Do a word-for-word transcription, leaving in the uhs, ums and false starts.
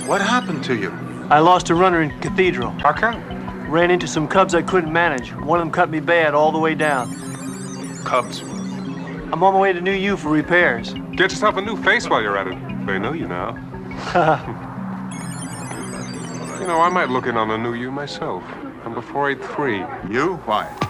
What happened to you? I lost a runner in Cathedral. How come? Ran into some cubs I couldn't manage. One of them cut me bad all the way down. Cubs. I'm on my way to New U for repairs. Get yourself a new face while you're at it. They know you now. You know, I might look in on a new U myself. Number four eight three. You? Why?